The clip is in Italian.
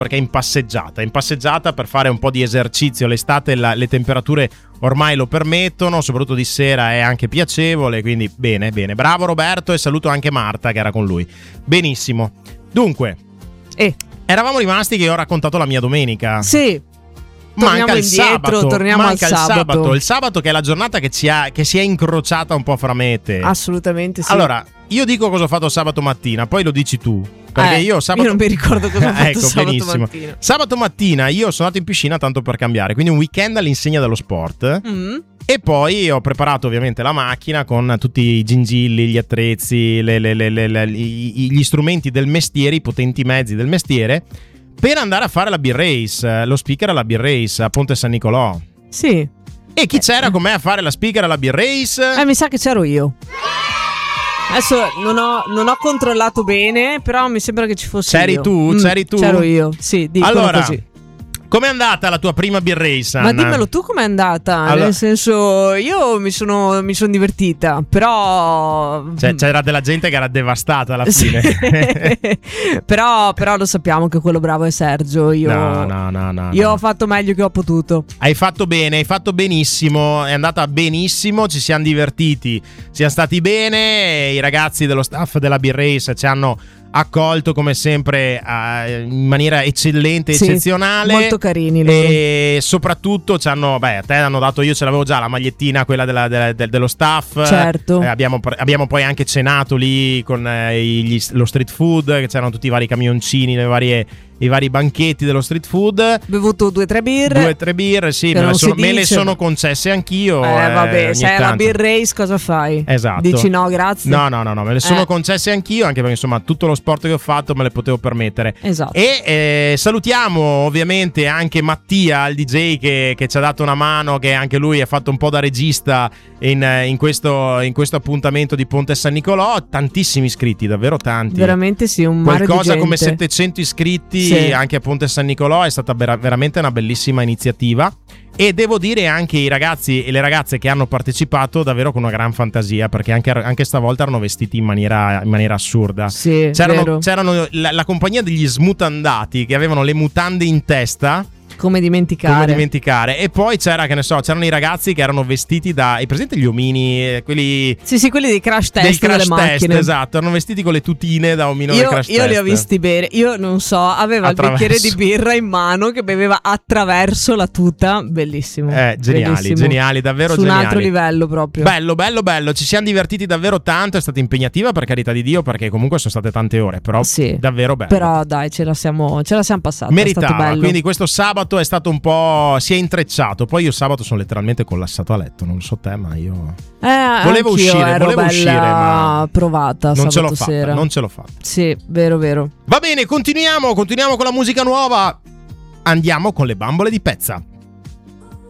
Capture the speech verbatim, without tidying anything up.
perché è in passeggiata, in passeggiata per fare un po' di esercizio. L'estate la, le temperature ormai lo permettono, soprattutto di sera è anche piacevole, quindi bene, bene. Bravo Roberto, e saluto anche Marta che era con lui. Benissimo. Dunque, eh. eravamo rimasti che io ho raccontato la mia domenica. Sì. Manca Torniamo il indietro, sabato, torniamo manca al il sabato. sabato. Il sabato che è la giornata che, ci ha, che si è incrociata un po' fra me e te. Assolutamente sì. Allora, io dico cosa ho fatto sabato mattina, poi lo dici tu. Perché eh, io sabato. Io non mi ricordo cosa ho fatto ecco, sabato benissimo. mattina. Sabato mattina io sono andato in piscina tanto per cambiare, quindi un weekend all'insegna dello sport. Mm. E poi ho preparato ovviamente la macchina con tutti i gingilli, gli attrezzi, le, le, le, le, le, gli strumenti del mestiere, i potenti mezzi del mestiere, per andare a fare la beer race, lo speaker alla beer race a Ponte San Nicolò. Sì. E chi c'era con me a fare la speaker alla beer race? Eh, mi sa che c'ero io. Adesso non ho, non ho controllato bene, però mi sembra che ci fosse C'eri io. tu? Mm, C'eri tu? C'ero io, sì, dicono allora, così. Com'è andata la tua prima beer race, Anna? Ma dimmelo tu com'è andata. Allora, nel senso, io mi sono, mi sono divertita, però cioè, c'era della gente che era devastata alla fine. però, però lo sappiamo che quello bravo è Sergio. Io, no, no, no, no, io no. ho fatto meglio che ho potuto. Hai fatto bene, hai fatto benissimo. È andata benissimo, ci siamo divertiti, siamo stati bene. I ragazzi dello staff della beer race ci hanno accolto come sempre uh, in maniera eccellente, sì, eccezionale, molto carini loro. E soprattutto ci hanno, beh, a te hanno dato, io ce l'avevo già la magliettina, quella della, della, del, dello staff, certo. eh, abbiamo, abbiamo poi anche cenato lì con eh, gli, lo street food, che c'erano tutti i vari camioncini, le varie, i vari banchetti dello street food. Bevuto due o tre birre. Due o tre birre, sì, me, sono, me le sono concesse anch'io. Eh, eh, vabbè, se è la tanto. beer race cosa fai? Esatto. Dici no, grazie? No, no, no, no, me le sono eh. concesse anch'io, anche perché insomma tutto lo sport che ho fatto me le potevo permettere. Esatto. E eh, salutiamo ovviamente anche Mattia, il D J che, che ci ha dato una mano, che anche lui ha fatto un po' da regista in, in, questo, in questo appuntamento di Ponte San Nicolò. Tantissimi iscritti, davvero tanti. Veramente sì, un mare qualcosa di gente. come settecento iscritti, sì. Anche a Ponte San Nicolò. È stata vera- veramente una bellissima iniziativa. E devo dire anche i ragazzi e le ragazze che hanno partecipato davvero con una gran fantasia, perché anche, anche stavolta erano vestiti in maniera, in maniera assurda. Sì, c'erano, vero. c'erano la, la compagnia degli smutandati che avevano le mutande in testa. Come dimenticare. Come dimenticare. E poi c'era, che ne so, c'erano i ragazzi che erano vestiti da. Hai presente gli omini? Quelli. Sì, sì, quelli dei crash test dei crash delle test, macchine. esatto. Erano vestiti con le tutine da omino io, del crash io test. li ho visti bere. Io non so, aveva attraverso. il bicchiere di birra in mano che beveva attraverso la tuta. Bellissimo. Eh, geniali, Bellissimo. geniali, davvero Su geniali. un altro livello proprio. Bello, bello, bello. Ci siamo divertiti davvero tanto. È stata impegnativa, per carità di Dio, perché comunque sono state tante ore. Però sì, davvero bello. Però dai, ce la siamo, ce la siamo passata. Meritava. È stato bello. Quindi questo sabato è stato un po'. Si è intrecciato. Poi io sabato sono letteralmente collassato a letto. Non lo so te, ma io. Eh, volevo uscire, ero volevo bella uscire, ma provata. Non ce l'ho fatta, fatta. Non ce l'ho fatta. Sì, vero, vero. Va bene, continuiamo. Continuiamo con la musica nuova. Andiamo con le bambole di Pezza.